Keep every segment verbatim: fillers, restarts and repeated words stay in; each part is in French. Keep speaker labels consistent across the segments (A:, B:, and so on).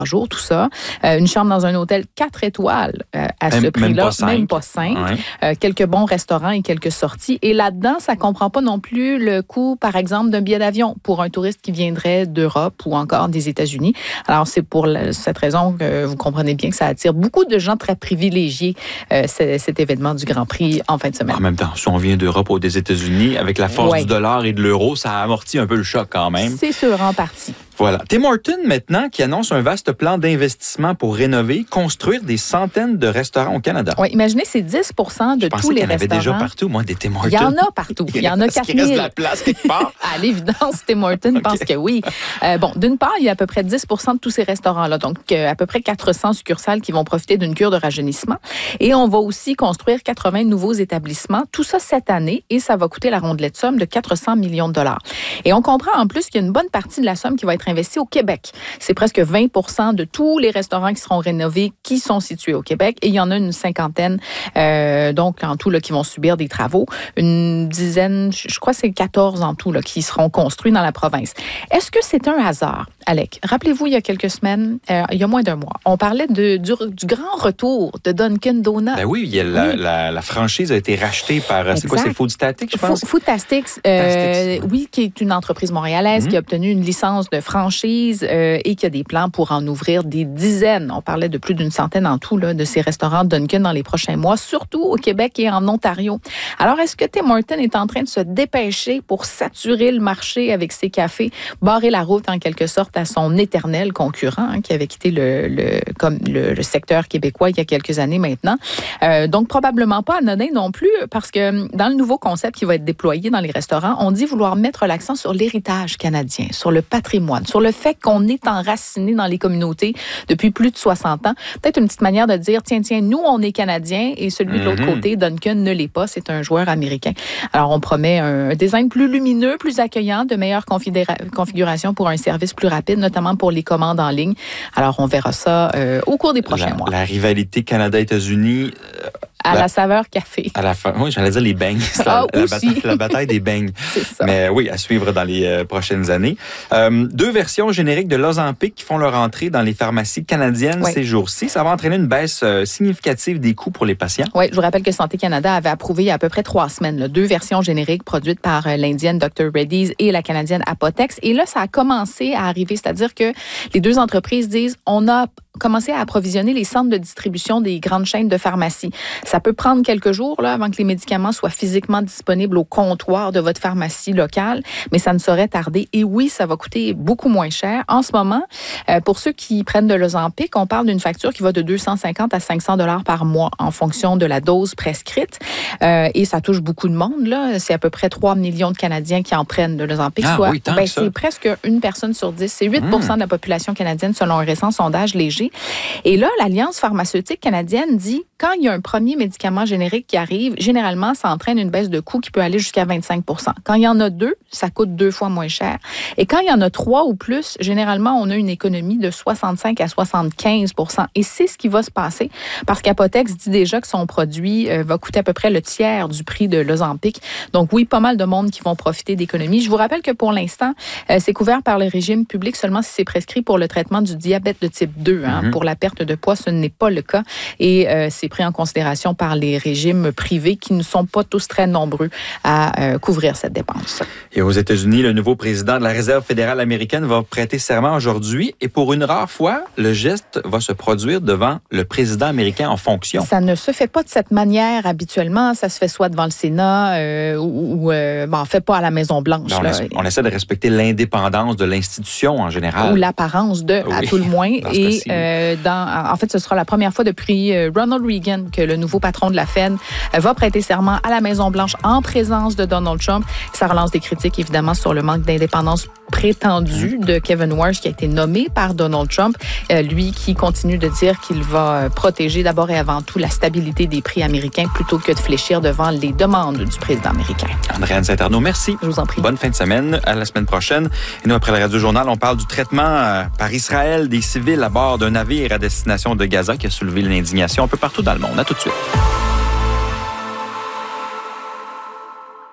A: jours, tout ça. Euh, une chambre dans un hôtel quatre étoiles euh, à même, ce prix-là, même pas cinq. Ouais. Euh, quelques bons restaurants et quelques sorties. Et là-dedans, ça ne comprend pas non plus le coût, par exemple, d'un billet d'avion pour un touriste qui viendrait d'Europe ou encore des États-Unis. Alors, c'est pour la, cette raison que vous comprenez bien que ça attire beaucoup de gens très privilégiés, euh, c- cet événement du Grand Prix en fin de semaine.
B: En même temps, si on vient d'Europe ou des États-Unis, avec la force ouais. du dollar et de l'euro, ça amortit un peu le choc quand même.
A: C'est sûr, en partie.
B: Voilà. Tim Hortons, maintenant, qui annonce un vaste plan d'investissement pour rénover, construire des centaines de restaurants au Canada.
A: Oui, imaginez, c'est dix pour cent de tous les restaurants. Je pensais qu'il y en avait déjà partout,
B: moi, des Tim Hortons.
A: Il y en a partout. Il y en a quatre mille.
B: Est-ce qu'il reste de la place quelque part?
A: À l'évidence, Tim Hortons okay. pense que oui. Euh, bon, d'une part, il y a à peu près dix pour cent de tous ces restaurants-là, donc euh, à peu près quatre cents succursales qui vont profiter d'une cure de rajeunissement. Et on va aussi construire quatre-vingts nouveaux établissements, tout ça cette année, et ça va coûter la rondelette somme de quatre cents millions de dollars. Et on comprend en plus qu'il y a une bonne partie de la somme qui va être investie au Québec. C'est presque vingt pour cent de tous les restaurants qui seront rénovés qui sont situés au Québec. Et il y en a une cinquantaine, euh, donc en tout, là, qui vont subir des travaux. Une dizaine, je crois que c'est quatorze en tout, là, qui seront construits dans la province. Est-ce que c'est un hasard, Alec? Rappelez-vous, il y a quelques semaines, euh, il y a moins d'un mois, on parlait de, du, du grand retour de Dunkin' Donuts.
B: Ben oui, il y a la, oui. La, la franchise a été rachetée par, exact. C'est quoi, c'est Foodstastics, je pense?
A: Foodstastics, euh, oui, qui est une entreprise montréalaise mm-hmm. qui a obtenu une licence de franchise euh, et qui a des plans pour en ouvrir des dizaines. On parlait de plus d'une centaine en tout là, de ces restaurants Dunkin' dans les prochains mois, surtout au Québec et en Ontario. Alors, est-ce que Tim Hortons est en train de se dépêcher pour saturer le marché avec ses cafés, barrer la route en quelque sorte à son éternel concurrent hein, qui avait quitté le, le, comme le, le secteur québécois il y a quelques années maintenant? Euh, donc, probablement pas anodin non plus, parce que dans le nouveau concept qui va être déployé dans les restaurants, on dit vouloir mettre l'accent sur l'héritage canadien, sur le patrimoine, sur le fait qu'on est enraciné dans les communautés depuis plus de soixante ans. Peut-être une petite manière de dire, tiens, tiens, nous, on est Canadiens et celui de l'autre mm-hmm. côté, Dunkin', ne l'est pas. C'est un joueur américain. Alors, on promet un design plus lumineux, plus accueillant, de meilleure configura- configuration pour un service plus rapide, notamment pour les commandes en ligne. Alors, on verra ça euh, au cours des prochains
B: la,
A: mois.
B: La rivalité Canada-États-Unis... Euh,
A: à
B: la,
A: la saveur café.
B: À la fin, oui, j'allais dire les beignes. C'est
A: ah,
B: la, la,
A: aussi.
B: bataille, la bataille des beignes.
A: C'est ça.
B: Mais oui, à suivre dans les euh, prochaines années. Euh, deux versions génériques de l'Ozempic qui font leur entrée dans les pharmacies canadiennes oui. ces jours-ci. Ça va entraîner une baisse euh, significative des coûts pour les patients.
A: Oui, je vous rappelle que Santé Canada avait approuvé il y a à peu près trois semaines là, deux versions génériques produites par euh, l'Indienne docteur Reddy's et la Canadienne Apotex. Et là, ça a commencé à arriver. C'est-à-dire que les deux entreprises disent, on a commencé à approvisionner les centres de distribution des grandes chaînes de pharmacie. Ça peut prendre quelques jours là, avant que les médicaments soient physiquement disponibles au comptoir de votre pharmacie locale, mais ça ne saurait tarder. Et oui, ça va coûter beaucoup moins cher. En ce moment, euh, pour ceux qui prennent de l'Ozempic, on parle d'une facture qui va de deux cent cinquante à cinq cents dollars par mois en fonction de la dose prescrite. Euh, et ça touche beaucoup de monde. Là. C'est à peu près trois millions de Canadiens qui en prennent de l'Ozempic.
B: Ah,
A: soit,
B: oui, tant
A: ben,
B: que ça.
A: C'est presque une personne sur dix. C'est huit pour cent mmh. de la population canadienne selon un récent sondage léger. Et là, l'Alliance pharmaceutique canadienne dit, quand il y a un premier médicament générique qui arrive, généralement, ça entraîne une baisse de coût qui peut aller jusqu'à vingt-cinq pour cent. Quand il y en a deux, ça coûte deux fois moins cher. Et quand il y en a trois ou plus, généralement, on a une économie de soixante-cinq à soixante-quinze pour cent. Et c'est ce qui va se passer parce qu'Apotex dit déjà que son produit euh, va coûter à peu près le tiers du prix de l'Ozempic. Donc oui, pas mal de monde qui vont profiter d'économies. Je vous rappelle que pour l'instant, euh, c'est couvert par le régime public seulement si c'est prescrit pour le traitement du diabète de type deux. Hein. Mm-hmm. Pour la perte de poids, ce n'est pas le cas. Et euh, c'est pris en considération par les régimes privés qui ne sont pas tous très nombreux à euh, couvrir cette dépense.
B: Et aux États-Unis, le nouveau président de la Réserve fédérale américaine va prêter serment aujourd'hui. Et pour une rare fois, le geste va se produire devant le président américain en fonction.
A: Ça ne se fait pas de cette manière habituellement. Ça se fait soit devant le Sénat euh, ou, ou euh, bon, en fait pas à la Maison-Blanche.
B: On,
A: là.
B: essa- on essaie de respecter l'indépendance de l'institution en général.
A: Ou l'apparence de, oui, à tout le moins. Et euh, dans, en fait, ce sera la première fois depuis euh, Ronald Reagan que le nouveau patron de la Fed euh, va prêter serment à la Maison-Blanche en présence de Donald Trump. Ça relance des critiques, évidemment, sur le manque d'indépendance prétendu de Kevin Warsh, qui a été nommé par Donald Trump. Euh, lui qui continue de dire qu'il va protéger d'abord et avant tout la stabilité des prix américains plutôt que de fléchir devant les demandes du président américain.
B: Andréane Saint-Arnaud, merci.
A: Je vous en prie.
B: Bonne fin de semaine. À la semaine prochaine. Et nous, après le Radio-Journal, on parle du traitement euh, par Israël des civils à bord d'un navire à destination de Gaza qui a soulevé l'indignation un peu partout dans le monde. À tout de suite. Ici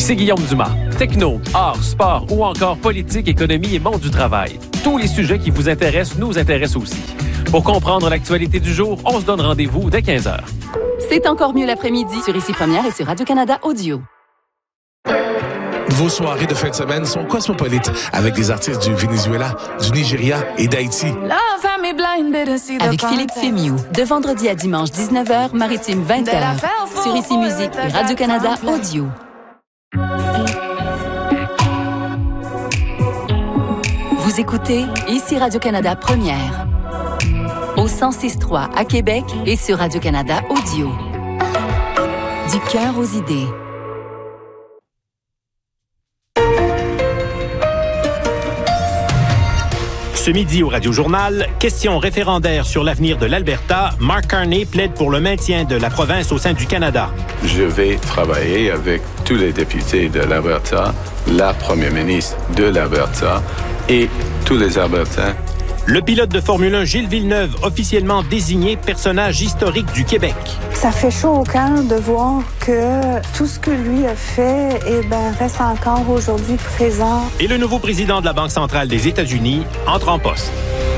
C: Ici Guillaume Dumas. Techno, art, sport ou encore politique, économie et monde du travail. Tous les sujets qui vous intéressent nous intéressent aussi. Pour comprendre l'actualité du jour, on se donne rendez-vous dès quinze heures.
D: C'est encore mieux l'après-midi sur Ici Première et sur Radio-Canada Audio.
E: Vos soirées de fin de semaine sont cosmopolites avec des artistes du Venezuela, du Nigeria et d'Haïti.
D: Avec Philippe Fémiou, de vendredi à dimanche dix-neuf heures, Maritime vingt heures, sur Ici Musique et Radio-Canada Audio. Vous écoutez Ici Radio-Canada Première, au cent six virgule trois à Québec et sur Radio-Canada Audio. Du cœur aux idées.
F: Ce midi au Radio-Journal, question référendaire sur l'avenir de l'Alberta. Mark Carney plaide pour le maintien de la province au sein du Canada.
G: Je vais travailler avec tous les députés de l'Alberta, la première ministre de l'Alberta et tous les Albertains.
F: Le pilote de Formule un, Gilles Villeneuve, officiellement désigné personnage historique du Québec.
H: Ça fait chaud au cœur de voir que tout ce que lui a fait eh ben, reste encore aujourd'hui présent.
F: Et le nouveau président de la Banque centrale des États-Unis entre en poste.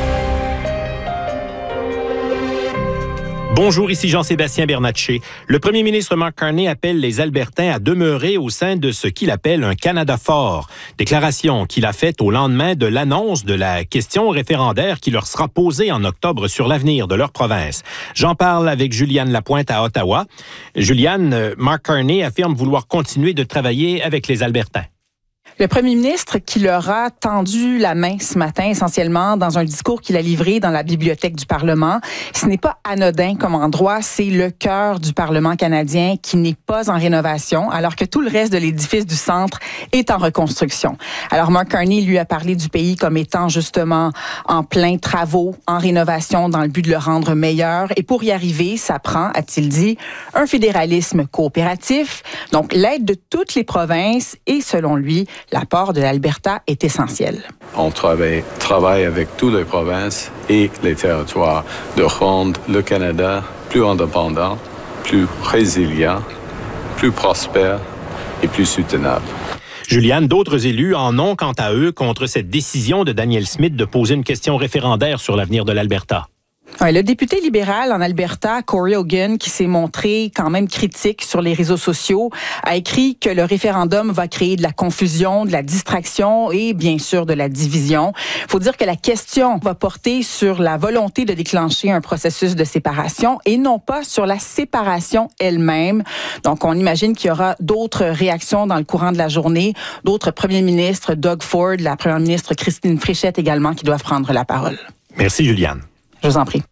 F: Bonjour, ici Jean-Sébastien Bernatchez. Le premier ministre Mark Carney appelle les Albertains à demeurer au sein de ce qu'il appelle un Canada fort. Déclaration qu'il a faite au lendemain de l'annonce de la question référendaire qui leur sera posée en octobre sur l'avenir de leur province. J'en parle avec Juliane Lapointe à Ottawa. Juliane, Mark Carney affirme vouloir continuer de travailler avec les Albertains.
I: Le premier ministre qui leur a tendu la main ce matin, essentiellement dans un discours qu'il a livré dans la bibliothèque du Parlement. Ce n'est pas anodin comme endroit, c'est le cœur du Parlement canadien qui n'est pas en rénovation, alors que tout le reste de l'édifice du centre est en reconstruction. Alors Mark Carney lui a parlé du pays comme étant justement en plein travaux, en rénovation dans le but de le rendre meilleur. Et pour y arriver, ça prend, a-t-il dit, un fédéralisme coopératif, donc l'aide de toutes les provinces et selon lui, l'apport de l'Alberta est essentiel.
G: On travaille, travaille avec toutes les provinces et les territoires de rendre le Canada plus indépendant, plus résilient, plus prospère et plus soutenable.
F: Juliane, d'autres élus en ont quant à eux contre cette décision de Danielle Smith de poser une question référendaire sur l'avenir de l'Alberta.
I: Ouais, le député libéral en Alberta, Corey Hogan, qui s'est montré quand même critique sur les réseaux sociaux, a écrit que le référendum va créer de la confusion, de la distraction et bien sûr de la division. Il faut dire que la question va porter sur la volonté de déclencher un processus de séparation et non pas sur la séparation elle-même. Donc, on imagine qu'il y aura d'autres réactions dans le courant de la journée, d'autres premiers ministres, Doug Ford, la première ministre Christine Fréchette également, qui doivent prendre la parole.
F: Merci, Juliane.
I: Je vous en prie.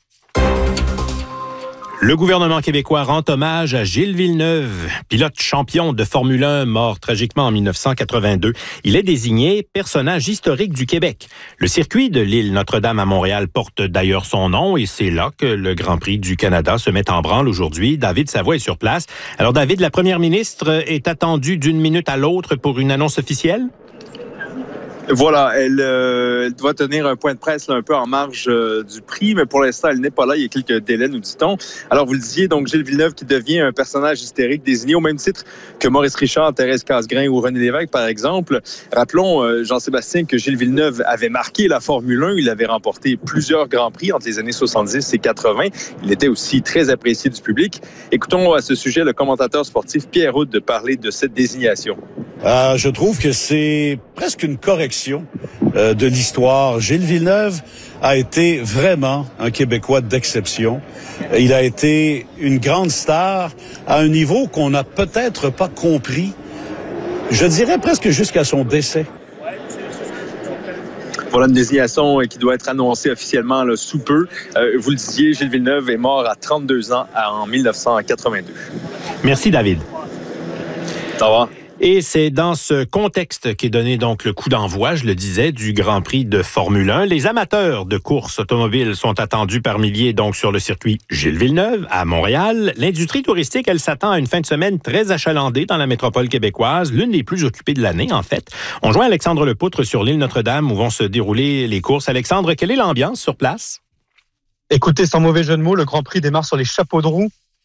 F: Le gouvernement québécois rend hommage à Gilles Villeneuve, pilote champion de Formule un, mort tragiquement en dix-neuf cent quatre-vingt-deux. Il est désigné personnage historique du Québec. Le circuit de l'île Notre-Dame à Montréal porte d'ailleurs son nom et c'est là que le Grand Prix du Canada se met en branle aujourd'hui. David Savoie est sur place. Alors David, la première ministre est attendue d'une minute à l'autre pour une annonce officielle?
J: Voilà, elle, euh, elle doit tenir un point de presse là, un peu en marge euh, du prix, mais pour l'instant, elle n'est pas là. Il y a quelques délais, nous dit-on. Alors, vous le disiez, donc Gilles Villeneuve qui devient un personnage hystérique désigné au même titre que Maurice Richard, Thérèse Casgrain ou René Lévesque, par exemple. Rappelons, euh, Jean-Sébastien, que Gilles Villeneuve avait marqué la Formule un. Il avait remporté plusieurs grands prix entre les années soixante-dix et quatre-vingt. Il était aussi très apprécié du public. Écoutons à ce sujet le commentateur sportif Pierre Houde de parler de cette désignation.
K: Euh, je trouve que c'est presque une correction euh, de l'histoire. Gilles Villeneuve a été vraiment un Québécois d'exception. Il a été une grande star à un niveau qu'on n'a peut-être pas compris, je dirais presque jusqu'à son décès.
J: Voilà une désignation qui doit être annoncée officiellement là, sous peu. Euh, vous le disiez, Gilles Villeneuve est mort à trente-deux ans en dix-neuf cent quatre-vingt-deux.
F: Merci David.
J: Au revoir.
F: Et c'est dans ce contexte qu'est donné donc le coup d'envoi, je le disais, du Grand Prix de Formule un. Les amateurs de courses automobiles sont attendus par milliers donc sur le circuit Gilles Villeneuve à Montréal. L'industrie touristique, elle s'attend à une fin de semaine très achalandée dans la métropole québécoise, l'une des plus occupées de l'année en fait. On joint Alexandre Lepoutre sur l'île Notre-Dame où vont se dérouler les courses. Alexandre, quelle est l'ambiance sur place?
L: Écoutez, sans mauvais jeu de mots, le Grand Prix démarre sur les chapeaux de roue.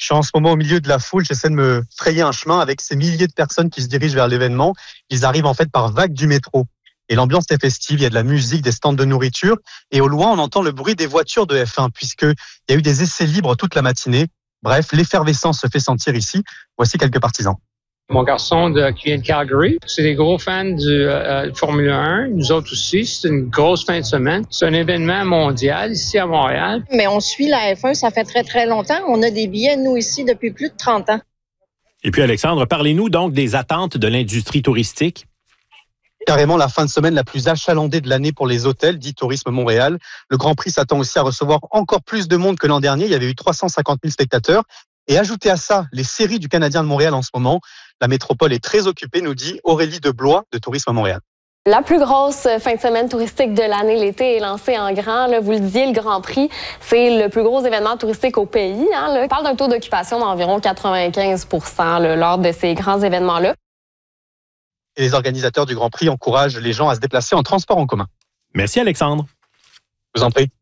L: Je suis en ce moment au milieu de la foule, j'essaie de me frayer un chemin avec ces milliers de personnes qui se dirigent vers l'événement. Ils arrivent en fait par vagues du métro. Et l'ambiance est festive, il y a de la musique, des stands de nourriture. Et au loin, on entend le bruit des voitures de F un, puisqu'il y a eu des essais libres toute la matinée. Bref, l'effervescence se fait sentir ici. Voici quelques partisans.
M: Mon garçon de, qui vient de Calgary, c'est des gros fans du euh, Formule un. Nous autres aussi, c'est une grosse fin de semaine. C'est un événement mondial ici à Montréal.
N: Mais on suit la F un, ça fait très, très longtemps. On a des billets, nous, ici, depuis plus de trente ans.
F: Et puis, Alexandre, parlez-nous donc des attentes de l'industrie touristique.
L: Carrément la fin de semaine la plus achalandée de l'année pour les hôtels, dit Tourisme Montréal. Le Grand Prix s'attend aussi à recevoir encore plus de monde que l'an dernier. Il y avait eu trois cent cinquante mille spectateurs. Et ajoutez à ça les séries du Canadien de Montréal en ce moment. La métropole est très occupée, nous dit Aurélie Deblois de Tourisme Montréal.
O: La plus grosse fin de semaine touristique de l'année, l'été, est lancée en grand. Là, vous le disiez, le Grand Prix, c'est le plus gros événement touristique au pays. Hein, là. On parle d'un taux d'occupation d'environ quatre-vingt-quinze pour cent là, lors de ces grands événements-là.
L: Et les organisateurs du Grand Prix encouragent les gens à se déplacer en transport en commun.
F: Merci, Alexandre.
L: Je vous en prie.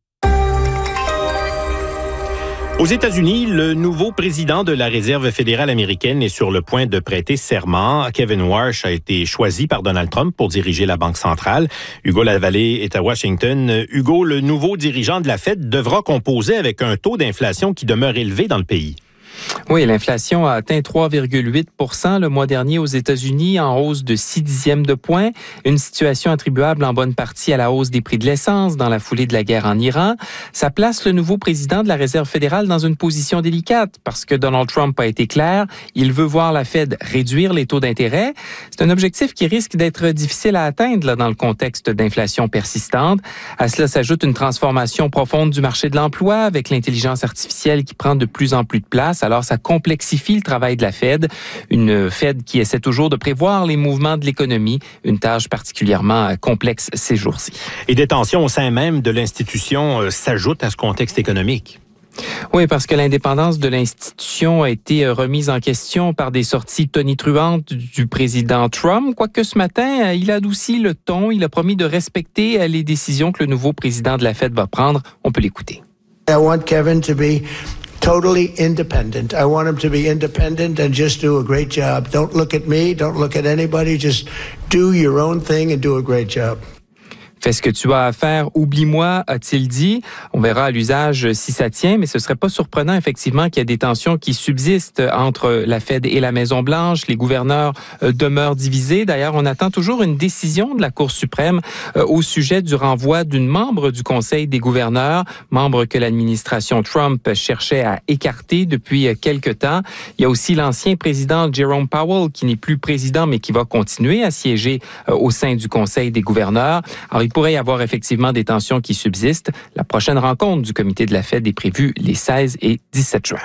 F: Aux États-Unis, le nouveau président de la Réserve fédérale américaine est sur le point de prêter serment. Kevin Warsh a été choisi par Donald Trump pour diriger la Banque centrale. Hugo Lavallée est à Washington. Hugo, le nouveau dirigeant de la Fed devra composer avec un taux d'inflation qui demeure élevé dans le pays.
P: Oui, l'inflation a atteint trois virgule huit pour cent le mois dernier aux États-Unis, en hausse de six dixièmes de point. Une situation attribuable en bonne partie à la hausse des prix de l'essence dans la foulée de la guerre en Iran. Ça place le nouveau président de la Réserve fédérale dans une position délicate parce que Donald Trump a été clair. Il veut voir la Fed réduire les taux d'intérêt. C'est un objectif qui risque d'être difficile à atteindre là, dans le contexte d'inflation persistante. À cela s'ajoute une transformation profonde du marché de l'emploi avec l'intelligence artificielle qui prend de plus en plus de place. Alors, ça complexifie le travail de la Fed, une Fed qui essaie toujours de prévoir les mouvements de l'économie, une tâche particulièrement complexe ces jours-ci.
F: Et des tensions au sein même de l'institution euh, s'ajoutent à ce contexte économique.
P: Oui, parce que l'indépendance de l'institution a été remise en question par des sorties tonitruantes du président Trump. Quoique ce matin, il a adouci le ton. Il a promis de respecter les décisions que le nouveau président de la Fed va prendre. On peut l'écouter.
Q: I want Kevin to be totally independent. I want him to be independent and just do a great job. Don't look at me, don't look at anybody, just do your own thing and do a great job.
P: Fais ce que tu as à faire, oublie-moi, a-t-il dit. On verra à l'usage si ça tient, mais ce serait pas surprenant, effectivement, qu'il y ait des tensions qui subsistent entre la Fed et la Maison-Blanche. Les gouverneurs euh, demeurent divisés. D'ailleurs, on attend toujours une décision de la Cour suprême euh, au sujet du renvoi d'une membre du Conseil des gouverneurs, membre que l'administration Trump cherchait à écarter depuis euh, quelque temps. Il y a aussi l'ancien président Jerome Powell, qui n'est plus président, mais qui va continuer à siéger euh, au sein du Conseil des gouverneurs. Alors, il pourrait y avoir effectivement des tensions qui subsistent. La prochaine rencontre du comité de la Fed est prévue les seize et dix-sept juin.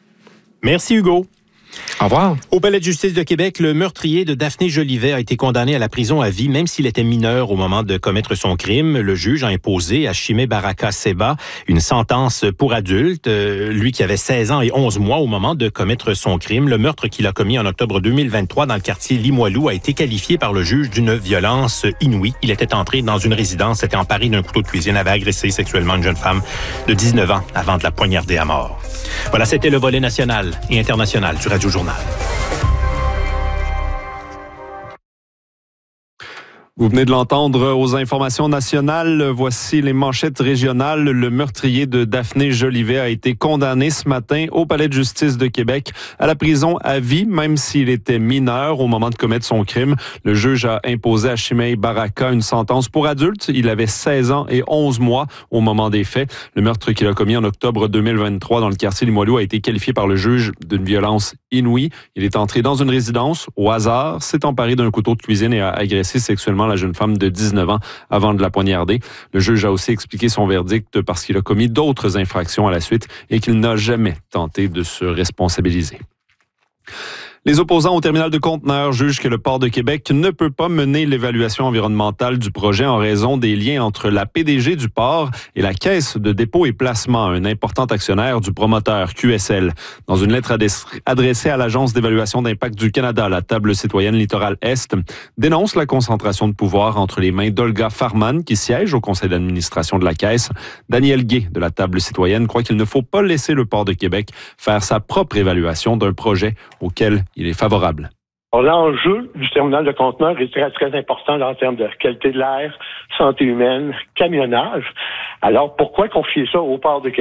F: Merci Hugo.
P: Au revoir.
F: Au Palais de justice de Québec, le meurtrier de Daphné Jolivet a été condamné à la prison à vie, même s'il était mineur au moment de commettre son crime. Le juge a imposé à Chimé Baraka Seba une sentence pour adulte, euh, lui qui avait seize ans et onze mois au moment de commettre son crime. Le meurtre qu'il a commis en octobre deux mille vingt-trois dans le quartier Limoilou a été qualifié par le juge d'une violence inouïe. Il était entré dans une résidence, s'était emparé d'un couteau de cuisine, avait agressé sexuellement une jeune femme de dix-neuf ans avant de la poignarder à mort. Voilà, c'était le volet national et international du Radio Journal.
R: Vous venez de l'entendre aux informations nationales. Voici les manchettes régionales. Le meurtrier de Daphné Jolivet a été condamné ce matin au Palais de justice de Québec à la prison à vie, même s'il était mineur au moment de commettre son crime. Le juge a imposé à Chimay Baraka une sentence pour adulte. Il avait seize ans et onze mois au moment des faits. Le meurtre qu'il a commis en octobre deux mille vingt-trois dans le quartier Limoilou a été qualifié par le juge d'une violence inouïe. Il est entré dans une résidence au hasard, s'est emparé d'un couteau de cuisine et a agressé sexuellement la jeune femme de dix-neuf ans avant de la poignarder. Le juge a aussi expliqué son verdict parce qu'il a commis d'autres infractions à la suite et qu'il n'a jamais tenté de se responsabiliser. Les opposants au terminal de conteneurs jugent que le port de Québec ne peut pas mener l'évaluation environnementale du projet en raison des liens entre la P D G du port et la Caisse de dépôt et placement, un important actionnaire du promoteur Q S L. Dans une lettre adressée à l'Agence d'évaluation d'impact du Canada, la table citoyenne Littoral Est dénonce la concentration de pouvoir entre les mains d'Olga Farman, qui siège au conseil d'administration de la Caisse. Daniel Gay, de la table citoyenne, croit qu'il ne faut pas laisser le port de Québec faire sa propre évaluation d'un projet auquel il est favorable.
S: L'enjeu du terminal de conteneurs est très, très important en termes de qualité de l'air, santé humaine, camionnage. Alors, pourquoi confier ça au port de Québec?